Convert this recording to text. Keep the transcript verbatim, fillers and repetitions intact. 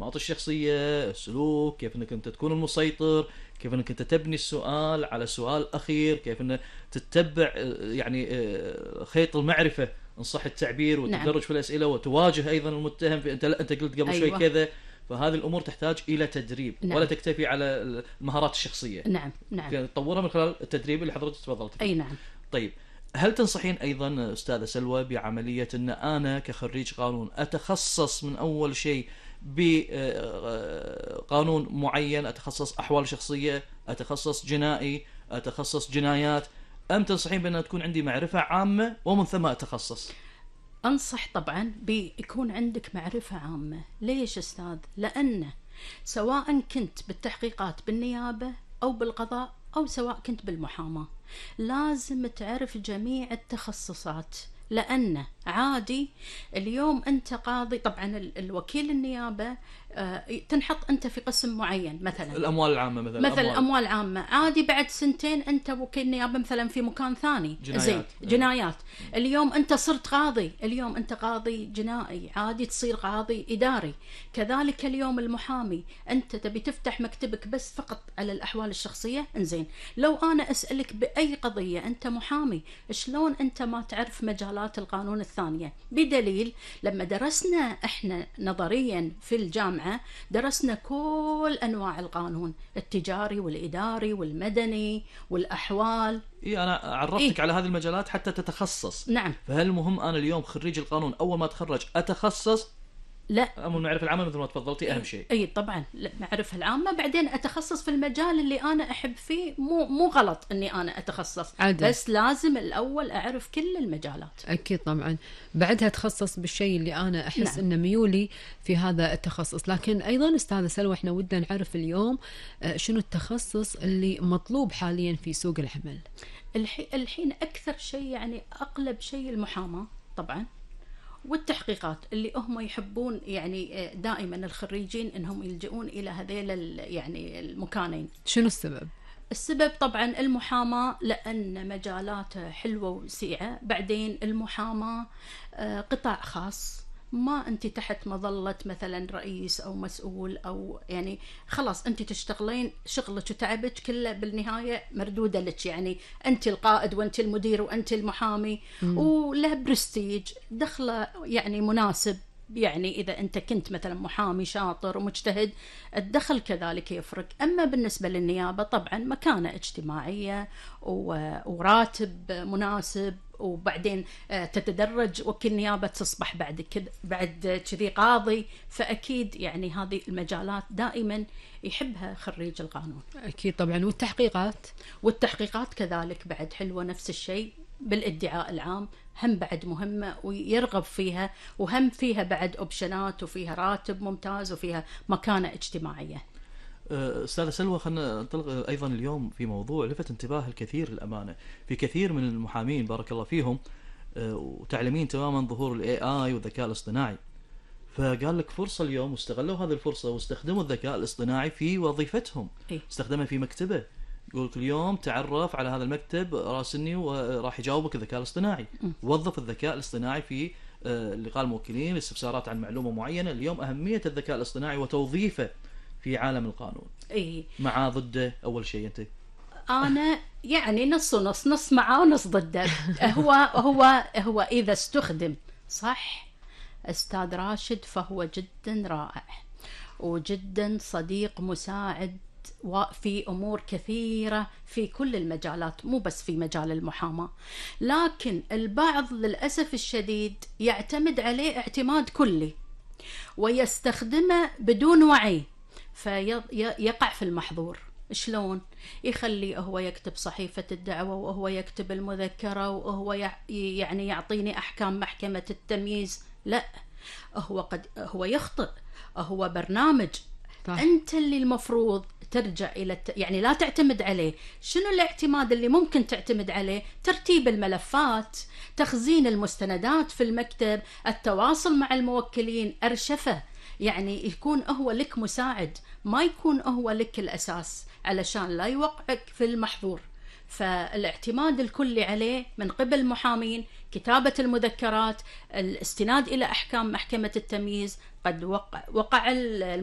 الأنماط الشخصية، السلوك، كيف أنك أنت تكون المسيطر، كيف أنك أنت تبني السؤال على سؤال أخير، كيف أنك تتبع يعني خيط المعرفة إن صح التعبير، وتدرج نعم. في الأسئلة، وتواجه أيضا المتهم في أنت لا أنت قلت قبل أيوة. شوي كذا. فهذه الأمور تحتاج إلى تدريب نعم. ولا تكتفي على المهارات الشخصية. نعم نعم تطورها من خلال التدريب اللي حضرتك تفضلت فيه. أي نعم. طيب، هل تنصحين أيضا أستاذة سلوى بعملية أن أنا كخريج قانون أتخصص من أول شيء بقانون معين، أتخصص أحوال شخصية، أتخصص جنائي، أتخصص جنايات، أم تنصحين بأن تكون عندي معرفة عامة ومن ثم أتخصص؟ أنصح طبعا بيكون عندك معرفة عامة. ليش أستاذ؟ لأن سواء كنت بالتحقيقات بالنيابة أو بالقضاء، أو سواء كنت بالمحاماة، لازم تعرف جميع التخصصات. لأن عادي اليوم أنت قاضي، طبعا الوكيل النيابة تنحط أنت في قسم معين، مثلا الأموال العامة، مثلا مثلا الأموال, الأموال العامة، عادي بعد سنتين أنت وكيل نيابة مثلا في مكان ثاني، جنايات. زين جنايات. اليوم أنت صرت قاضي، اليوم أنت قاضي جنائي، عادي تصير قاضي إداري. كذلك اليوم المحامي، أنت تبي تفتح مكتبك بس فقط على الأحوال الشخصية، إنزين لو أنا أسألك بأي قضية أنت محامي، شلون أنت ما تعرف مجالات القانون الثانية؟ بدليل لما درسنا إحنا نظريا في الجامعة، درسنا كل أنواع القانون، التجاري والإداري والمدني والأحوال. إيه، أنا عرفتك إيه؟ على هذه المجالات حتى تتخصص. نعم. فهل مهم أنا اليوم خريج القانون أول ما أتخرج أتخصص؟ لا، أما المعرفة العامة مثل ما تفضلتي أهم شيء. أي طبعا المعرفة العامة، بعدين أتخصص في المجال اللي أنا أحب فيه. مو مو غلط إني أنا أتخصص عادة. بس لازم الأول أعرف كل المجالات. أكيد طبعا، بعدها أتخصص بالشيء اللي أنا أحس نعم. إنه ميولي في هذا التخصص. لكن أيضا أستاذة سلوى، إحنا ودنا نعرف اليوم شنو التخصص اللي مطلوب حاليا في سوق العمل. الحين أكثر شيء يعني أقلب شيء المحاماة طبعا، والتحقيقات، اللي هم يحبون يعني دائما الخريجين انهم يلجؤون الى هذيل يعني المكانين. شنو السبب؟ السبب طبعا المحاماة لأن مجالاتها حلوة وسيعة. بعدين المحاماة قطاع خاص، ما أنت تحت مظلة مثلا رئيس أو مسؤول، أو يعني خلاص أنت تشتغلين شغلك وتعبك كله بالنهاية مردودة لك. يعني أنت القائد وأنت المدير وأنت المحامي، مم. وله برستيج دخله يعني مناسب. يعني إذا أنت كنت مثلا محامي شاطر ومجتهد، الدخل كذلك يفرق. أما بالنسبة للنيابة طبعا مكانة اجتماعية وراتب مناسب، وبعدين تتدرج وكيل نيابة تصبح بعد كده بعد كذي قاضي. فأكيد يعني هذه المجالات دائما يحبها خريج القانون. أكيد طبعا. والتحقيقات والتحقيقات كذلك بعد حلوة، نفس الشيء بالادعاء العام، هم بعد مهمة ويرغب فيها، وهم فيها بعد أوبشنات، وفيها راتب ممتاز، وفيها مكانة اجتماعية. أستاذة سلوى، خلنا ننطلق أيضا اليوم في موضوع لفت انتباه الكثير الأمانة. في كثير من المحامين بارك الله فيهم وتعلمين تماما ظهور الاي اي والذكاء الاصطناعي، فقال لك فرصة اليوم واستغلوا هذه الفرصة واستخدموا الذكاء الاصطناعي في وظيفتهم. إيه؟ استخدمه في مكتبه، يقول لك اليوم تعرف على هذا المكتب راسلني وراح يجاوبك الذكاء الاصطناعي. م. وظف الذكاء الاصطناعي في لقاء الموكلين، استفسارات عن معلومة معينة. اليوم أهمية الذكاء الاصطناعي وتوظيفه في عالم القانون. إيه؟ مع ضده أول شيء أنت؟ أنا يعني نص ونص، نص معه ونص ضده. هو هو هو إذا استخدم صح أستاذ راشد فهو جدا رائع وجدا صديق مساعد في أمور كثيرة في كل المجالات، مو بس في مجال المحاماة. لكن البعض للأسف الشديد يعتمد عليه اعتماد كلي ويستخدمه بدون وعي، فيقع في المحظور. شلون؟ يخلي هو يكتب صحيفة الدعوة، وهو يكتب المذكرة، وهو يعني يعطيني أحكام محكمة التمييز. لا، هو قد هو يخطئ، هو برنامج. طيب. أنت اللي المفروض ترجع إلى الت... يعني لا تعتمد عليه. شنو الاعتماد اللي ممكن تعتمد عليه؟ ترتيب الملفات، تخزين المستندات في المكتب، التواصل مع الموكلين، أرشفة. يعني يكون هو لك مساعد، ما يكون هو لك الأساس، علشان لا يوقعك في المحظور. فالاعتماد الكلي عليه من قبل محامين، كتابة المذكرات، الاستناد إلى أحكام محكمة التمييز، قد وقع, وقع